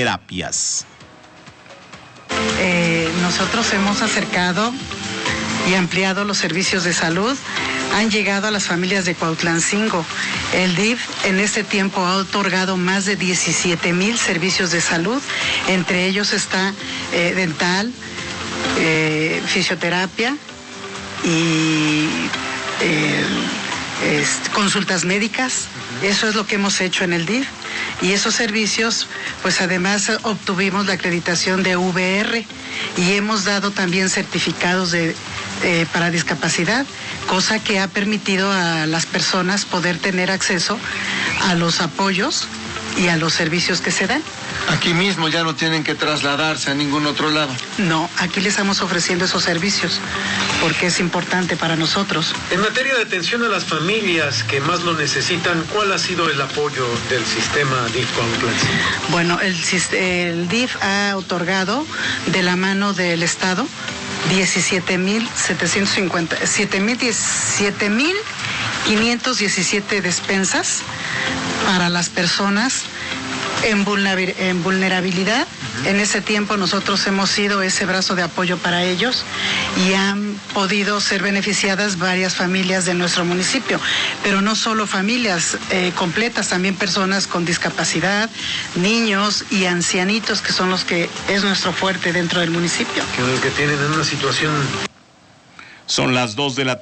fisioterapias. Nosotros hemos acercado y ampliado los servicios de salud. Han llegado a las familias de Cuautlancingo. El DIF en este tiempo ha otorgado más de 17,000 servicios de salud. Entre ellos está dental, fisioterapia y consultas médicas. Eso es lo que hemos hecho en el DIF. Y esos servicios, pues además obtuvimos la acreditación de VR y hemos dado también certificados para discapacidad, cosa que ha permitido a las personas poder tener acceso a los apoyos y a los servicios que se dan. Aquí mismo ya no tienen que trasladarse a ningún otro lado. No, aquí les estamos ofreciendo esos servicios porque es importante para nosotros. En materia de atención a las familias que más lo necesitan, ¿cuál ha sido el apoyo del sistema DIF Cuautlancingo? Bueno, el DIF ha otorgado de la mano del Estado 7,517 despensas para las personas en vulnerabilidad. En ese tiempo nosotros hemos sido ese brazo de apoyo para ellos y han podido ser beneficiadas varias familias de nuestro municipio, pero no solo familias completas, también personas con discapacidad, niños y ancianitos, que son los que es nuestro fuerte dentro del municipio. Que tienen una situación. Son las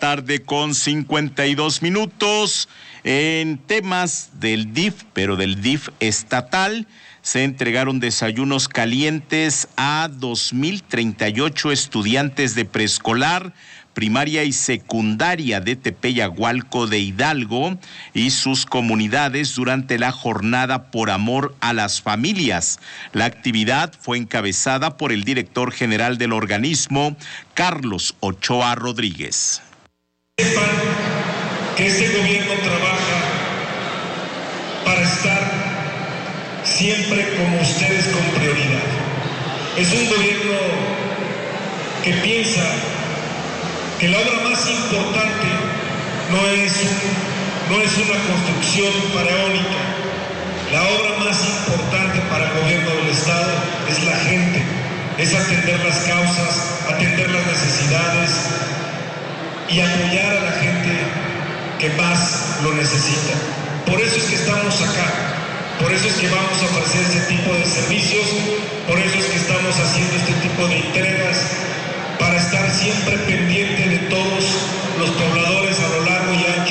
2:52 p.m. En temas del DIF, pero del DIF estatal, se entregaron desayunos calientes a 2,038 estudiantes de preescolar, primaria y secundaria de Tepeyagualco de Hidalgo y sus comunidades durante la jornada por amor a las familias. La actividad fue encabezada por el director general del organismo, Carlos Ochoa Rodríguez. Sepan que este gobierno trabaja para estar siempre como ustedes con prioridad. Es un gobierno que piensa que la obra más importante no es una construcción faraónica. La obra más importante para el gobierno del Estado es la gente, es atender las causas, atender las necesidades y apoyar a la gente que más lo necesita. Por eso es que estamos acá, por eso es que vamos a ofrecer ese tipo de servicios, por eso es que estamos haciendo este tipo de entregas, para estar siempre pendiente de todos los pobladores a lo largo y ancho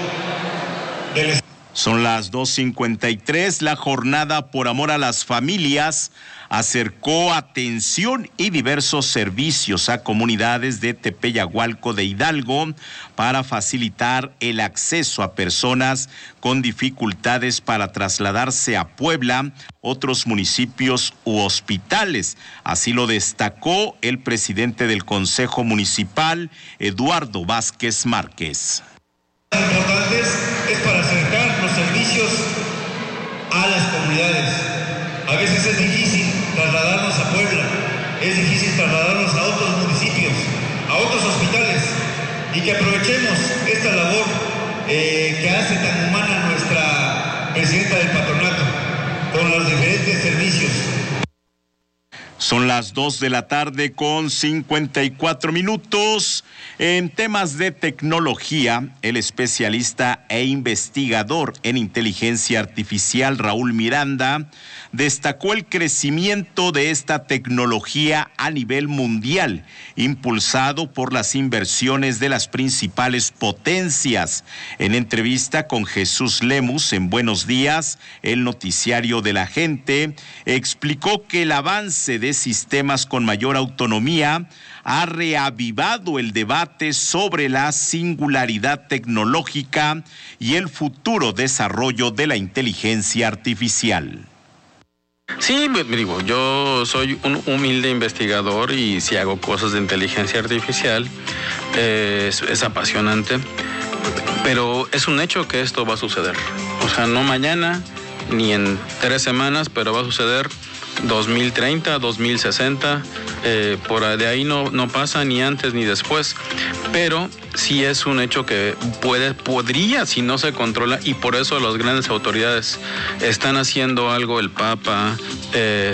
del estado. Son las 2:53. La jornada por amor a las familias acercó atención y diversos servicios a comunidades de Tepeyagualco de Hidalgo para facilitar el acceso a personas con dificultades para trasladarse a Puebla, otros municipios u hospitales. Así lo destacó el presidente del Consejo Municipal, Eduardo Vázquez Márquez. Importantes es para acercar los servicios a las comunidades. A veces es difícil trasladarnos a Puebla, es difícil trasladarnos a otros municipios, a otros hospitales, y que aprovechemos esta labor que hace tan humana nuestra presidenta del patronato con los diferentes servicios. Son las 2:54 p.m. En temas de tecnología, el especialista e investigador en inteligencia artificial Raúl Miranda destacó el crecimiento de esta tecnología a nivel mundial, impulsado por las inversiones de las principales potencias. En entrevista con Jesús Lemus en Buenos Días, el noticiario de la gente, explicó que el avance de sistemas con mayor autonomía ha reavivado el debate sobre la singularidad tecnológica y el futuro desarrollo de la inteligencia artificial. Sí, digo, yo soy un humilde investigador y si hago cosas de inteligencia artificial, es apasionante, pero es un hecho que esto va a suceder. O sea, no mañana ni en 3 semanas, pero va a suceder 2030, 2060, por de ahí no pasa ni antes ni después, pero sí es un hecho que podría si no se controla, y por eso las grandes autoridades están haciendo algo, el Papa,